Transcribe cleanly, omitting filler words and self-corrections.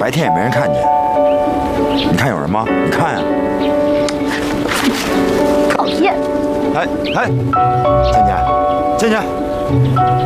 白天也没人看见。你看有人吗？你看呀。 讨厌。 哎，倩倩，倩倩。